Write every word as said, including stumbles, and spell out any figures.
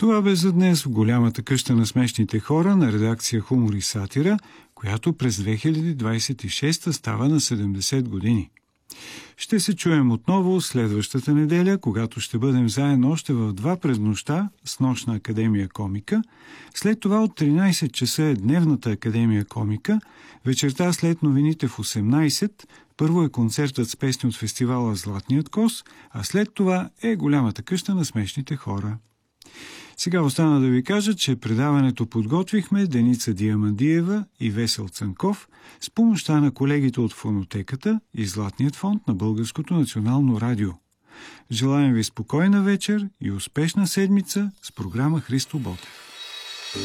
Това бе за днес в голямата къща на смешните хора на редакция Хумор и сатира, която през две хиляди двадесет и шеста става на седемдесет години. Ще се чуем отново следващата неделя, когато ще бъдем заедно още в два през нощта с Нощна академия комика. След това от тринадесет часа е Дневната академия комика. Вечерта след новините в осемнадесет първо е концертът с песни от фестивала Златният кос, а след това е голямата къща на смешните хора. Сега остана да ви кажа, че предаването подготвихме Деница Диамандиева и Весел Цанков с помощта на колегите от Фонотеката и Златният фонд на Българското национално радио. Желаем ви спокойна вечер и успешна седмица с програма Христо Ботев.